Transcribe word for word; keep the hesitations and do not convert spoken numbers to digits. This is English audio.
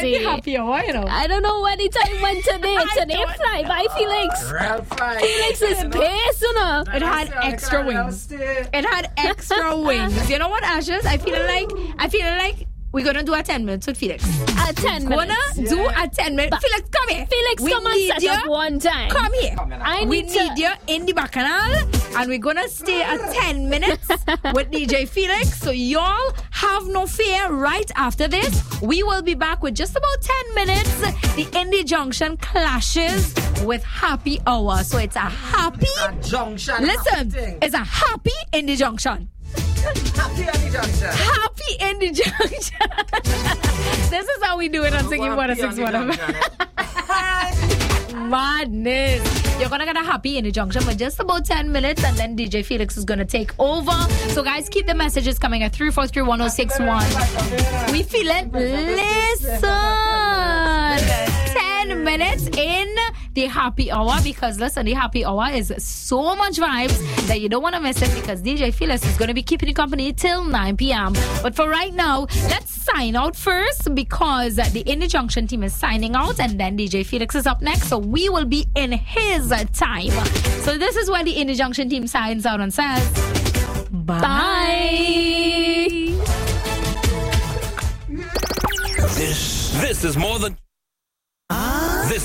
Happy hour, you know. I don't know when the time went today. Today fly by Felix. Real fly. Felix is pace, you know. It had extra wings. It had extra wings. You know what, Ashes? I feel like I feel like we're gonna do a ten minutes with Felix. A ten minutes. Gonna do a ten minutes. But Felix, come here. Felix, we come and set you. up one time. Come here. I we need need to... you in the bacchanal, and we're gonna stay at ten minutes with D J Felix. So y'all have no fear. Right after this, we will be back with just about ten minutes. The Indie Junction clashes with Happy Hour. So it's a happy A junction. Listen, Thing. it's a happy Indie Junction. Happy on the junction. Happy Indie Junction. This is how we do it on Singing one oh six point one. Madness. You're gonna get a happy in the junction for just about ten minutes, and then D J Felix is gonna take over. So guys, keep the messages coming at three four three one oh six one. We feel it. Listen. ten minutes in the happy hour, because listen, the happy hour is so much vibes that you don't want to miss it, because D J Felix is going to be keeping you company till nine p.m. But for right now, let's sign out first, because the Indie Junction team is signing out, and then D J Felix is up next, so we will be in his time. So this is where the Indie Junction team signs out and says bye. Bye. This, this is more than...